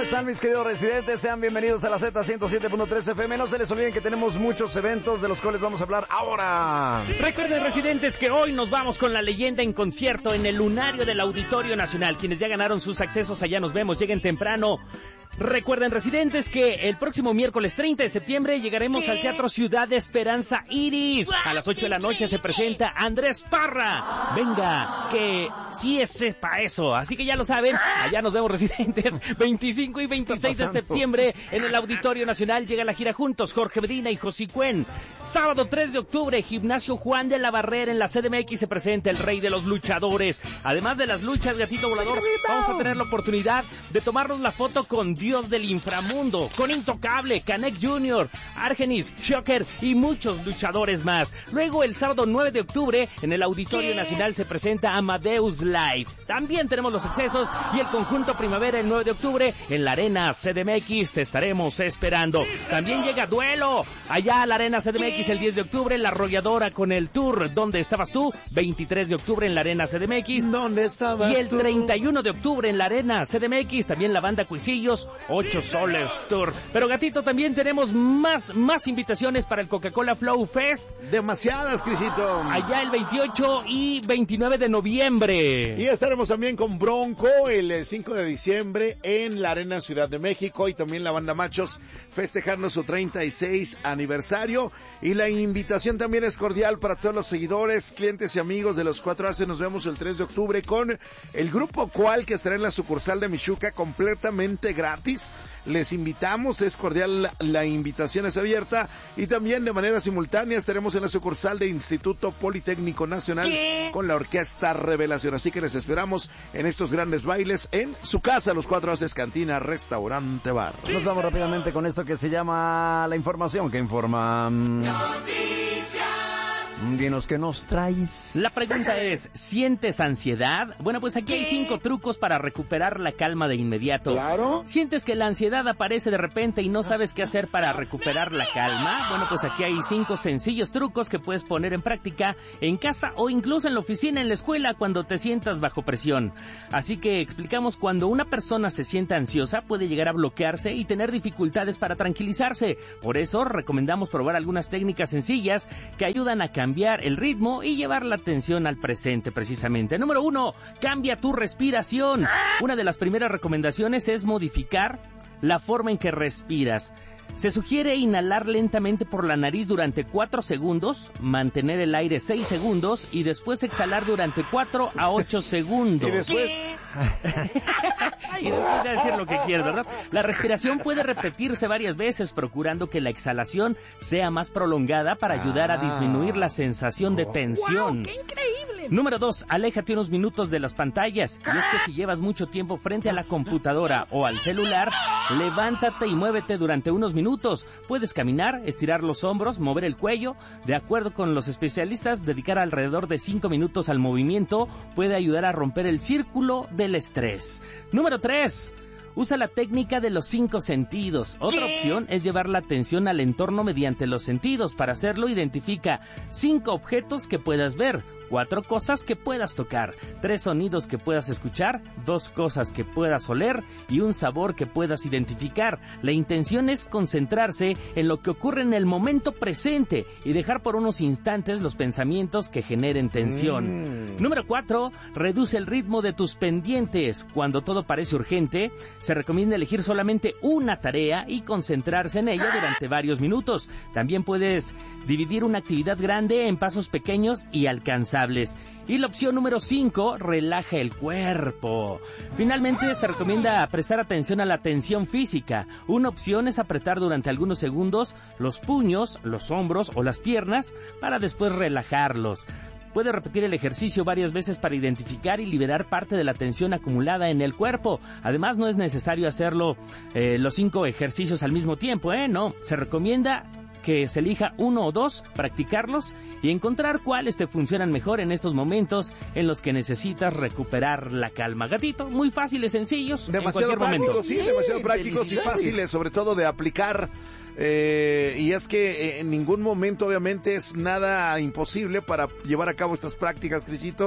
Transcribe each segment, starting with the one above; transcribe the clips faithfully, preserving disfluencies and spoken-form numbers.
están mis queridos residentes? Sean bienvenidos a la Z ciento siete punto tres F M. No se les olviden que tenemos muchos eventos de los cuales vamos a hablar ahora. Recuerden, residentes, que hoy nos vamos con la leyenda en concierto en el Lunario del Auditorio Nacional. Quienes ya ganaron sus accesos, allá nos vemos, lleguen temprano. Recuerden, residentes, que el próximo miércoles treinta de septiembre llegaremos ¿Qué? al Teatro Ciudad de Esperanza Iris. A las ocho de la noche se presenta Andrés Parra. Venga, que sí es para eso. Así que ya lo saben, allá nos vemos, residentes. veinticinco y veintiséis de septiembre en el Auditorio Nacional llega la gira juntos, Jorge Medina y José Cuen. Sábado tres de octubre, Gimnasio Juan de la Barrera en la C D M X se presenta el Rey de los Luchadores. Además de las luchas, Gatito Volador, vamos a tener la oportunidad de tomarnos la foto con Dios del inframundo, con Intocable, Canek junior, Argenis, Shocker y muchos luchadores más. Luego el sábado nueve de octubre en el Auditorio ¿Qué? Nacional se presenta Amadeus Live. También tenemos los accesos y el conjunto Primavera el nueve de octubre en la Arena C D M X. Te estaremos esperando. También llega Duelo allá a la Arena C D M X el diez de octubre, La Arrolladora con el tour ¿Dónde estabas tú? veintitrés de octubre en la Arena C D M X. ¿Dónde estabas Y el tú? treinta y uno de octubre en la Arena C D M X también la banda Cuisillos, Ocho Soles Tour. Pero, Gatito, también tenemos más, más invitaciones para el Coca-Cola Flow Fest. Demasiadas, Crisito. Allá el veintiocho y veintinueve de noviembre. Y estaremos también con Bronco el cinco de diciembre en la Arena Ciudad de México, y también la banda Machos festejando su treinta y seis aniversario. Y la invitación también es cordial para todos los seguidores, clientes y amigos de los Cuatro Haces. Nos vemos el tres de octubre con el Grupo Cual, que estará en la sucursal de Michuca completamente gratis. Les invitamos, es cordial, la invitación es abierta, y también de manera simultánea estaremos en la sucursal de Instituto Politécnico Nacional ¿Qué? con la Orquesta Revelación. Así que les esperamos en estos grandes bailes en su casa, Los Cuatro Haces, cantina, restaurante, bar. Nos vamos rápidamente con esto que se llama la información que informa. Noticias. Dinos, ¿qué nos traes? La pregunta es, ¿sientes ansiedad? Bueno, pues aquí hay cinco trucos para recuperar la calma de inmediato. Claro. ¿Sientes que la ansiedad aparece de repente y no sabes qué hacer para recuperar la calma? Bueno, pues aquí hay cinco sencillos trucos que puedes poner en práctica en casa o incluso en la oficina, en la escuela, cuando te sientas bajo presión. Así que explicamos cuando una persona se sienta ansiosa, puede llegar a bloquearse y tener dificultades para tranquilizarse. Por eso recomendamos probar algunas técnicas sencillas que ayudan a cambiar el ritmo y llevar la atención al presente, precisamente. Número uno, cambia tu respiración. Una de las primeras recomendaciones es modificar la forma en que respiras. Se sugiere inhalar lentamente por la nariz durante cuatro segundos, mantener el aire seis segundos y después exhalar durante cuatro a ocho segundos. Y después... y después de decir lo que quieres, ¿verdad? La respiración puede repetirse varias veces, procurando que la exhalación sea más prolongada para ayudar a disminuir la sensación de tensión. ¡Wow! ¡Qué increíble! Número dos, aléjate unos minutos de las pantallas. Y es que si llevas mucho tiempo frente a la computadora o al celular, levántate y muévete durante unos minutos. Puedes caminar, estirar los hombros, mover el cuello. De acuerdo con los especialistas, dedicar alrededor de cinco minutos al movimiento puede ayudar a romper el círculo del estrés. Número tres. Usa la técnica de los cinco sentidos. Otra ¿Qué? opción es llevar la atención al entorno mediante los sentidos. Para hacerlo, identifica cinco objetos que puedas ver, cuatro cosas que puedas tocar, tres sonidos que puedas escuchar, dos cosas que puedas oler y un sabor que puedas identificar. La intención es concentrarse en lo que ocurre en el momento presente y dejar por unos instantes los pensamientos que generen tensión. Mm. Número cuatro, reduce el ritmo de tus pendientes. Cuando todo parece urgente, se recomienda elegir solamente una tarea y concentrarse en ella durante varios minutos. También puedes dividir una actividad grande en pasos pequeños y alcanzables. Y la opción número cinco, relaja el cuerpo. Finalmente, se recomienda prestar atención a la tensión física. Una opción es apretar durante algunos segundos los puños, los hombros o las piernas para después relajarlos. Puede repetir el ejercicio varias veces para identificar y liberar parte de la tensión acumulada en el cuerpo. Además, no es necesario hacerlo eh, los cinco ejercicios al mismo tiempo, ¿eh? No, se recomienda que se elija uno o dos, practicarlos y encontrar cuáles te funcionan mejor en estos momentos en los que necesitas recuperar la calma. Gatito, muy fáciles, sencillos, demasiado en cualquier prácticos, momento. sí, demasiado prácticos y fáciles, sobre todo de aplicar. Eh, y es que en ningún momento obviamente es nada imposible para llevar a cabo estas prácticas, Crisito,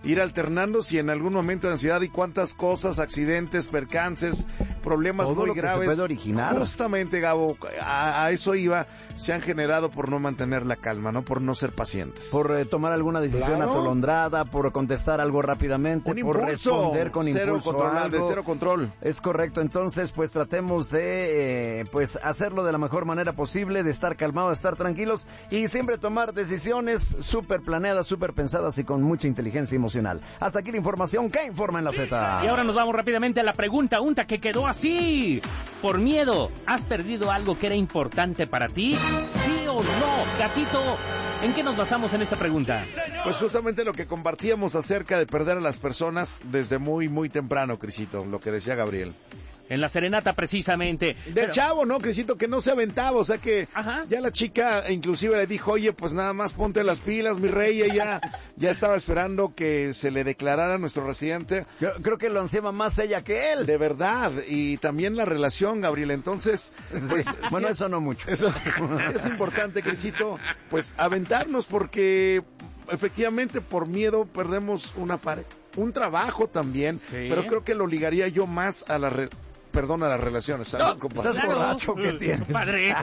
ir alternando si en algún momento de ansiedad y cuántas cosas, accidentes, percances, problemas todo muy lo que graves. se puede originar. Justamente, Gabo, a, a eso iba, se han generado por no mantener la calma, ¿no? Por no ser pacientes. Por eh, tomar alguna decisión Claro. atolondrada, por contestar algo rápidamente, Un por impulso, responder con cero impulso control, algo. de cero control. Es correcto, entonces pues tratemos de eh, pues hacerlo de la mejor manera posible, de estar calmados, de estar tranquilos y siempre tomar decisiones súper planeadas, súper pensadas y con mucha inteligencia emocional. Hasta aquí la información que informa en la Z. Y ahora nos vamos rápidamente a la pregunta unta que quedó así. Por miedo, ¿has perdido algo que era importante para ti? ¿Sí o no? Gatito, ¿en qué nos basamos en esta pregunta? Pues justamente lo que compartíamos acerca de perder a las personas desde muy, muy temprano, Crisito, lo que decía Gabriel. En la serenata, precisamente. Del Pero- chavo, ¿no, Crisito? Que no se aventaba, o sea que Ajá. ya la chica inclusive le dijo, oye, pues nada más ponte las pilas, mi rey, y ella ya estaba esperando que se le declarara a nuestro residente. Creo, creo que lo ansiaba más ella que él. De verdad, y también la relación, Gabriel, entonces, pues... Bueno, sí eso es- no mucho. Eso sí es importante, Crisito, pues aventarnos porque efectivamente por miedo perdemos una pareja, un trabajo también, Sí. pero creo que lo ligaría yo más a la... Re- Perdón, a las relaciones. Salud, No, compadre. estás borracho que tienes. Padre.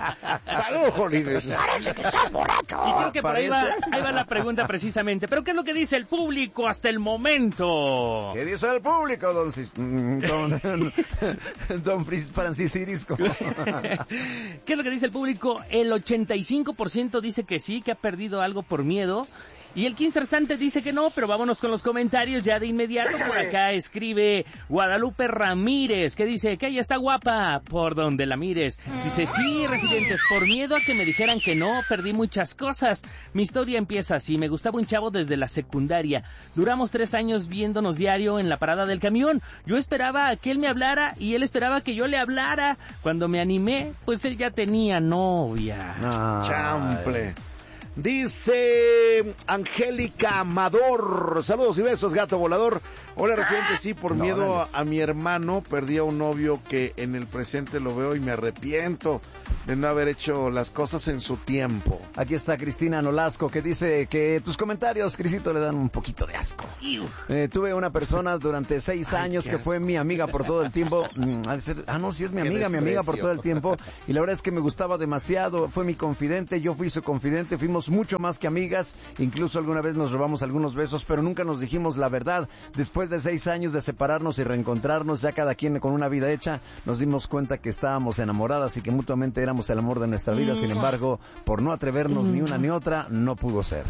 Salud, Jolines. Y creo que por ahí va, Parece. ahí va la pregunta precisamente. ¿Pero qué es lo que dice el público hasta el momento? ¿Qué dice el público, don, Cis- mm, don, don Fris- Francis Irisco? ¿Qué es lo que dice el público? El ochenta y cinco por ciento dice que sí, que ha perdido algo por miedo. Y el quince restante dice que no, pero vámonos con los comentarios ya de inmediato. Por acá escribe Guadalupe Ramírez, que dice que ella está guapa por donde la mires. Dice, sí, residentes, por miedo a que me dijeran que no, perdí muchas cosas. Mi historia empieza así, me gustaba un chavo desde la secundaria. Duramos tres años viéndonos diario en la parada del camión. Yo esperaba a que él me hablara y él esperaba que yo le hablara. Cuando me animé, pues él ya tenía novia. Ay. Chample. Dice Angélica Amador, saludos y besos, gato volador. Hola, residente, sí, por No, miedo a, órales. a mi hermano perdí a un novio que en el presente lo veo y me arrepiento de no haber hecho las cosas en su tiempo. Aquí está Cristina Nolasco, que dice que tus comentarios, Crisito, le dan un poquito de asco. Eh, tuve una persona durante seis Ay, años qué que fue asco. mi amiga por todo el tiempo. Mm, ha de ser- ah, no, sí es mi Qué amiga, mi amiga por desprecio. todo el tiempo. Y la verdad es que me gustaba demasiado. Fue mi confidente, yo fui su confidente. Fuimos mucho más que amigas. Incluso alguna vez nos robamos algunos besos, pero nunca nos dijimos la verdad. Después de seis años de separarnos y reencontrarnos, ya cada quien con una vida hecha, nos dimos cuenta que estábamos enamoradas y que mutuamente éramos el amor de nuestra vida. Sin embargo, por no atrevernos ni una ni otra, no pudo ser.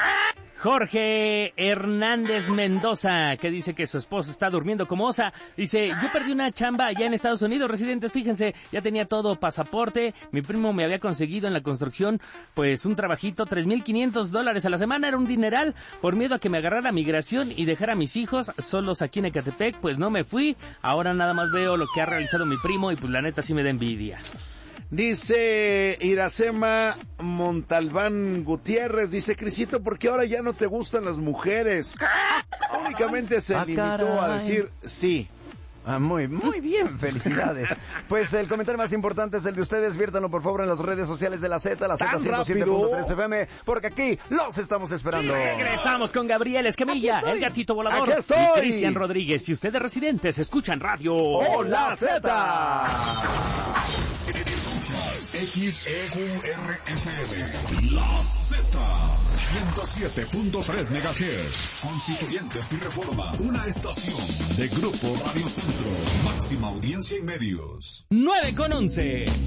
Jorge Hernández Mendoza, que dice que su esposo está durmiendo como osa. Dice, yo perdí una chamba allá en Estados Unidos, residentes, fíjense, ya tenía todo, pasaporte, mi primo me había conseguido en la construcción, pues un trabajito, tres mil quinientos dólares a la semana, era un dineral, por miedo a que me agarrara migración y dejara a mis hijos solos aquí en Ecatepec, pues no me fui, ahora nada más veo lo que ha realizado mi primo y pues la neta sí me da envidia. Dice Iracema Montalbán Gutiérrez, dice Crisito, ¿por qué ahora ya no te gustan las mujeres? Únicamente se Ah, limitó a caray. decir sí. Ah, muy, muy bien, felicidades. Pues el comentario más importante es el de ustedes, viértanlo por favor en las redes sociales de la Z, la Z ¿Tan ciento siete rápido? punto tres F M, porque aquí los estamos esperando. Regresamos con Gabriel Escamilla, Aquí estoy. el gatito volador, Aquí estoy. y Cristian Rodríguez. Y ustedes residentes escuchan radio. ¡Hola, Z! X E U R F M, La Z, ciento siete punto tres megahertz, Constituyentes y Reforma, una estación de Grupo Radio Centro, máxima audiencia y medios. nueve con once.